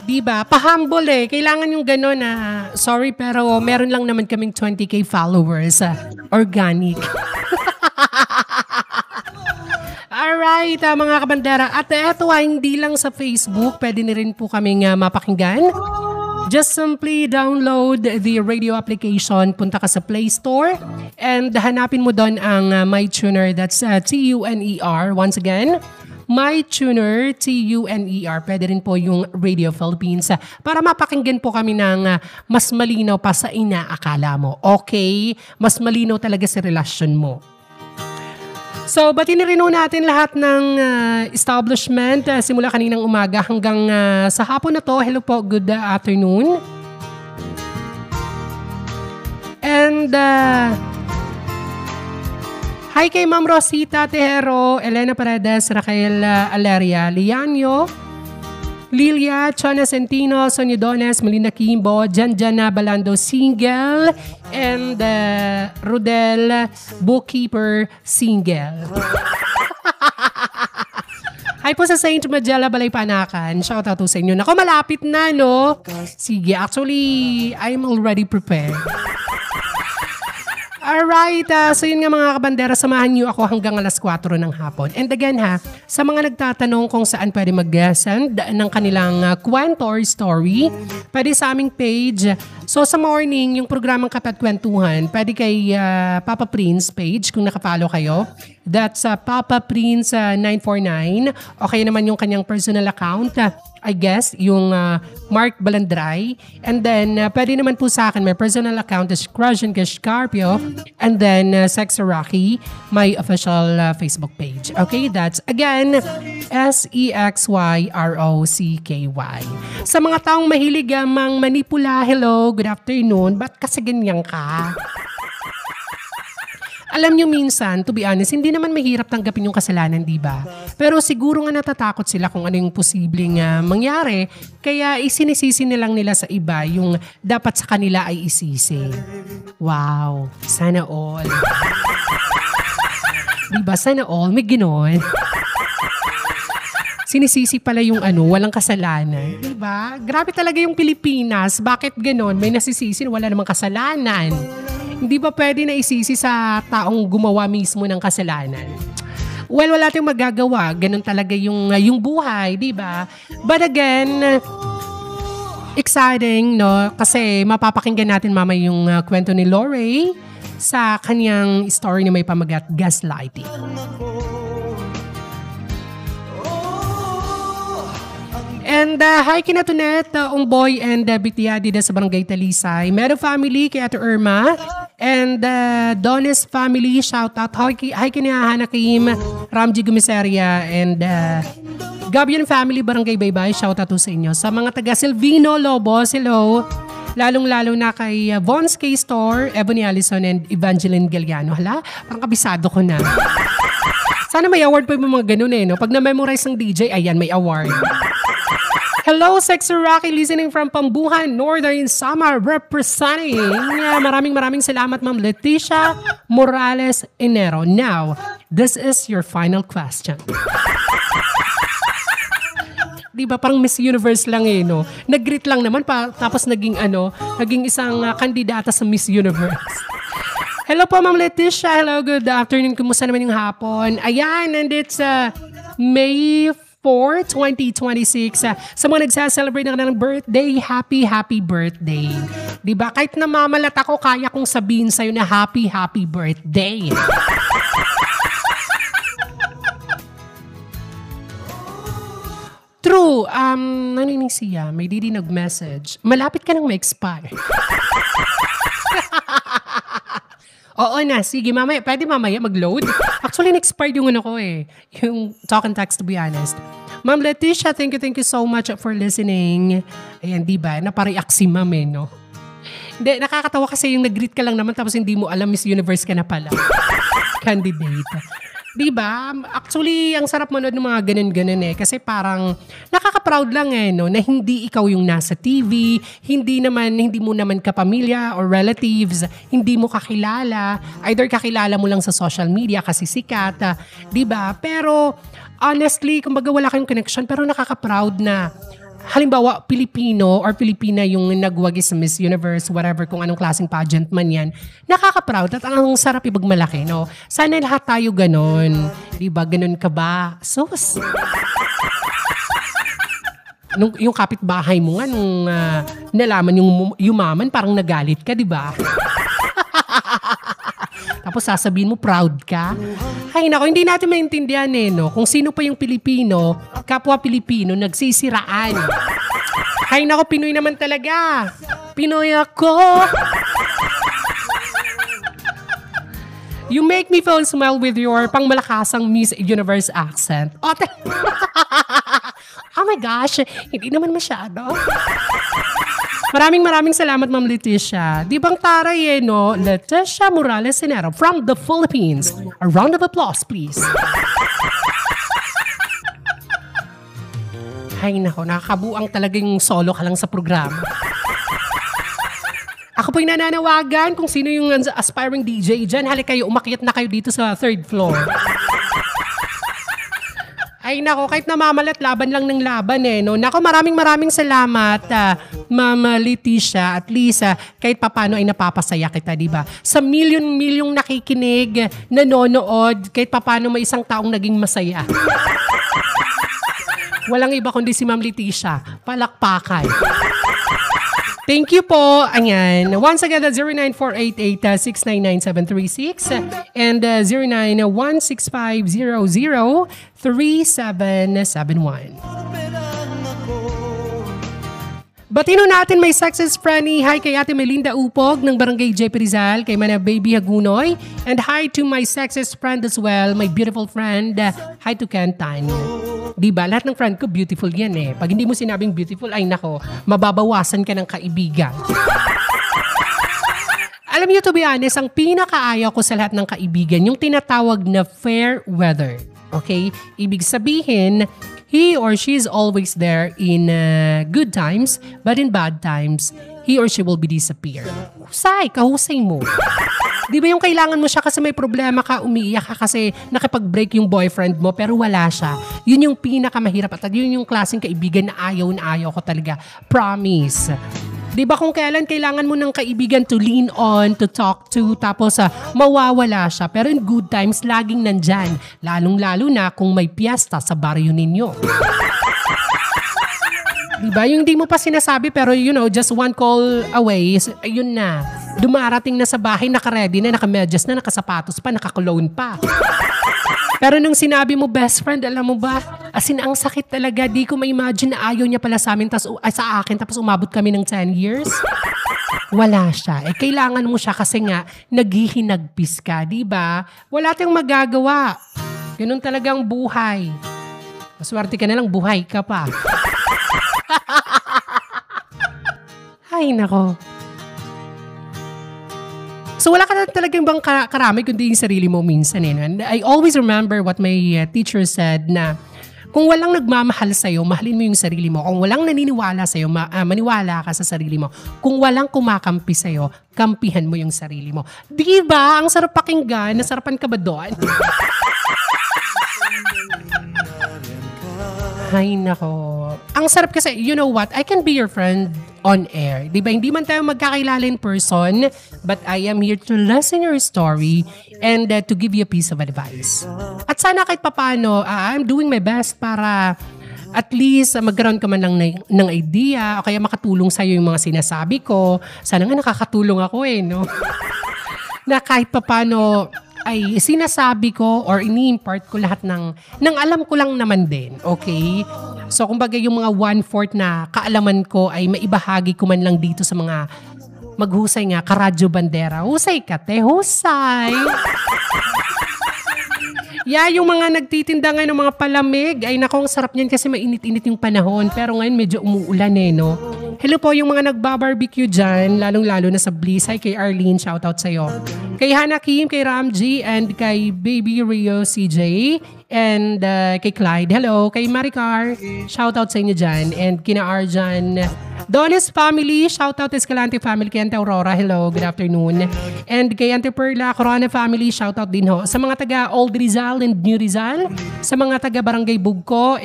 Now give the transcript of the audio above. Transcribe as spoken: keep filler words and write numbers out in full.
Diba? Pa-humble eh. Kailangan yung gano'n na, sorry pero meron lang naman kaming twenty k followers. Uh, organic. Alright, uh, mga kabandera. At eto uh, hindi lang sa Facebook, pwede na rin po kaming uh, mapakinggan. Just simply download the radio application, punta ka sa Play Store, and hanapin mo doon ang uh, MyTuner, that's uh, T U N E R. Once again, MyTuner, T U N E R. Pwede rin po yung Radio Philippines uh, para mapakinggan po kami ng uh, mas malinaw pa sa inaakala mo. Okay? Mas malinaw talaga sa relasyon mo. So, batiin na rin natin lahat ng uh, establishment uh, simula kaninang umaga hanggang uh, sa hapon na to. Hello po, good uh, afternoon. And, uh, hi kay Ma'am Rosita Tejero, Elena Paredes, Raquel uh, Aleria, Lianyo, Lilia, Chona Centino, Sonia Dones, Melina Kimbo, Janjana Balando Single, and uh, Rodel Bookkeeper Single. Hi po sa Saint Magella Balay Panakan. Shout out to sa inyo. Naku, malapit na, no? Sige, actually, I'm already prepared. Alright, uh, so yun nga mga kabandera, samahan niyo ako hanggang alas kwatro ng hapon. And again ha, sa mga nagtatanong kung saan pwede mag-send ng kanilang uh, kwento or story, pwede sa aming page. So sa morning, yung programang Kape at Kwentuhan, pwede kay uh, Papa Prince page kung nakapalo kayo. That's uh, Papa Prince uh, nine four nine. O kaya naman yung kanyang personal account. Uh, I guess, yung uh, Mark Balandray. And then, uh, pwede naman po sa akin, my personal account is Crushing Scarpio. And then, uh, Sexy Rocky, my official uh, Facebook page. Okay, that's again, S E X Y R O C K Y. Sa mga taong mahilig uh, mang manipula, hello, good afternoon. Ba't kasi ganyan ka? Alam nyo minsan, to be honest, hindi naman mahirap tanggapin yung kasalanan, di ba? Pero siguro nga natatakot sila kung ano yung posibleng uh, mangyari, kaya isinisisi nilang nila sa iba yung dapat sa kanila ay isisi. Wow, sana all. Di ba, sana all, may gano'n. Sinisisi pala yung ano, walang kasalanan. Di ba? Grabe talaga yung Pilipinas. Bakit gano'n? May nasisisi, wala namang kasalanan. Hindi ba pwede na isisi sa taong gumawa mismo ng kasalanan? Well, wala tayong magagawa. Ganun talaga yung, uh, yung buhay, di ba? But again, exciting, no? Kasi mapapakinggan natin mamaya yung uh, kwento ni Lorray sa kanyang story na may pamagat, gaslighting. And uh, hi kinatunet, uh, Ungboy and uh, Bitiadi sa Barangay Talisay. Mero family kay Ate Irma. And uh, Donis family, shout out. Hi, hi kinahana Kim, Ramji Gumiseria. And uh, Gabian family, Barangay Baybay, shout out to sa inyo. Sa mga taga Silvino Lobos, hello. Lalong-lalo na kay uh, Von's K-Store, Ebony Allison and Evangeline Galiano. Hala, parang kabisado ko na. Sana may award pa yung mga ganun eh. No? Pag na-memorize ng D J, ayan, may award. Hello, Sexy Rocky, listening from Pambuhan, Northern Samar, representing. Yeah, maraming maraming salamat, Ma'am Leticia Morales Enero. Now, this is your final question. Di ba, parang Miss Universe lang eh, no? Nag-greet lang naman, pa, tapos naging ano, naging isang uh, kandidata sa Miss Universe. Hello po, Ma'am Leticia. Hello, good afternoon. Kumusta naman yung hapon? Ayan, and it's uh, May fourth, twenty twenty-six. Uh, sa mga nagsaselebrate ng kanilang birthday, happy, happy birthday. Diba? Kahit namamalat ako, kaya kong sabihin sa'yo na happy, happy birthday. True. Um, naninig siya, may didi nag-message. Malapit ka nang ma-expire. Oo na, sige mamaya. Pwede mamaya mag-load? Actually, na-expired yung ano ko eh. Yung talk and text, to be honest. Ma'am Leticia, thank you, thank you so much for listening. Ayan, di ba? Napareact si ma'am eh, no? Hindi, nakakatawa kasi yung nag-greet ka lang naman tapos hindi mo alam Miss Universe ka na pala. Candidate. Di ba? Actually, ang sarap manood ng mga ganun-ganun eh. Kasi parang nakaka-proud lang eh, no? Na hindi ikaw yung nasa T V, hindi naman, hindi mo naman kapamilya or relatives, hindi mo kakilala. Either kakilala mo lang sa social media kasi sikat, ah, di ba? Pero honestly, kumbaga wala kayong connection, pero nakaka-proud na halimbawa, Pilipino or Pilipina yung nagwagi sa Miss Universe, whatever, kung anong klaseng pageant man yan, nakaka-proud at ang sarap ibagmalaki, no? Sana lahat tayo ganon. Di ba? Ganon ka ba? Sus! Nung, yung kapitbahay mo nga, nung uh, nalaman yung yumaman, parang nagalit ka, di ba? Tapos sasabihin mo, proud ka? Ay nako, hindi natin maintindihan eh, no? Kung sino pa yung Pilipino, kapwa Pilipino, nagsisiraan. Ay nako, Pinoy naman talaga. Pinoy ako. You make me feel smile with your pangmalakasang Miss Universe accent. Oh, oh my gosh, hindi naman masyado. Maraming maraming salamat, Ma'am Leticia. Di bang taray eh, no? Leticia Morales Senero from the Philippines. A round of applause, please. Ay nako, nakakabuang talaga yung solo ka lang sa programa. Ako po'y nananawagan kung sino yung aspiring D J dyan. Halika kayo, umakyat na kayo dito sa third floor. Ay nako, kahit namamalat, laban lang ng laban eh. No? Nako, maraming maraming salamat, uh, Ma'am Leticia. At least, uh, kahit papano ay napapasaya kita, di ba? Sa milyon-milyong nakikinig, nanonood, kahit papano may isang taong naging masaya. Walang iba kundi si Ma'am Leticia. Palakpakan. Thank you po. Ayan. Once again, that's zero nine four eight eight six nine nine seven three six and uh, zero nine one six five zero zero three seven seven one. Batino natin may success friend ni hi kay Ate Melinda Upog ng Barangay J P Rizal, kay Mana Baby Hagunoy, and hi to my success friend as well, my beautiful friend. Hi to Kentan. Diba? Lahat ng friend ko, beautiful yan eh. Pag hindi mo sinabing beautiful, ay nako, mababawasan ka ng kaibigan. Alam niyo, to be honest, ang pinakaayaw ko sa lahat ng kaibigan, yung tinatawag na fair weather. Okay? Ibig sabihin, he or she is always there in uh, good times, but in bad times, he or she will be disappear. Husay, kahusay mo. Di ba yung kailangan mo siya kasi may problema ka, umiiyak ka kasi nakipag-break yung boyfriend mo pero wala siya. Yun yung pinakamahirap at yun yung klaseng kaibigan na ayaw na ayaw ko talaga. Promise. Di ba kung kailan kailangan mo ng kaibigan to lean on, to talk to, tapos uh, mawawala siya. Pero in good times, laging nandyan. Lalong-lalo na kung may piyesta sa baryo ninyo. Diba? Yung di mo pa sinasabi pero you know, just one call away, ayun na. Dumarating na sa bahay, naka-ready na, naka-medyas na, nakasapatos pa, naka-cologne pa. Pero nung sinabi mo, best friend, alam mo ba, as in, ang sakit talaga. Di ko ma-imagine na ayaw niya pala sa amin, tas, ay, sa akin, tapos umabot kami ng ten years. Wala siya. Eh, kailangan mo siya kasi nga, naghihinagpis ka, di ba? Wala tayong magagawa. Ganun talagang buhay. Maswerte ka na lang, buhay ka pa. Ay, nako. So wala ka na talagang bang karami kundi yung sarili mo minsan eh. And I always remember what my uh, teacher said na kung walang nagmamahal sa'yo, mahalin mo yung sarili mo. Kung walang naniniwala sa'yo, ma- uh, maniwala ka sa sarili mo. Kung walang kumakampi sa'yo, kampihan mo yung sarili mo. Di ba? Ang sarap pakinggan. Nasarapan ka ba doon? Ay, nako. Ang sarap kasi, you know what? I can be your friend on air. Diba? Hindi man tayo magkakilala in person, but I am here to listen your story and uh, to give you a piece of advice. At sana kahit papano, uh, I'm doing my best para at least uh, magkaroon ka man ng, ng idea o kaya makatulong sa'yo yung mga sinasabi ko. Sana nga nakakatulong ako eh, no? Na kahit papano ay sinasabi ko or ini-impart ko lahat ng, ng alam ko lang naman din, okay? So, kumbaga yung mga one-fourth na kaalaman ko ay maibahagi ko man lang dito sa mga maghusay nga, karadyo bandera. Husay ka, te, husay! Yeah, yung mga nagtitinda ngayon ng mga palamig, ay naku, ang sarap niyan kasi mainit-init yung panahon. Pero ngayon medyo umuulan eh, no? Hello po yung mga nagbabarbecue dyan, lalong-lalo na sa Bliss. Hi kay Arlene, shoutout sa'yo. Kay Hannah Kim, kay Ramji, and kay Baby Rio C J, and uh, kay Clyde. Hello, kay Maricar, shoutout sa inyo dyan. And kina Arjan, Donis family, shoutout Escalante family, kay Ante Aurora, hello, good afternoon. And kay Ante Perla, Corona family, shoutout din ho. Sa mga taga Old Rizal and New Rizal, sa mga taga Barangay Bugco,